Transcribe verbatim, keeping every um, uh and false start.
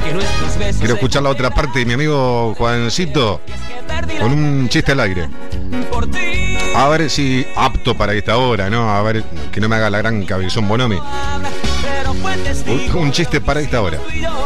Quiero escuchar la otra parte de mi amigo Juancito con un chiste al aire. A ver si apto para esta hora, ¿no? A ver, que no me haga la gran cabezón Bonomi. Un, un chiste para esta hora.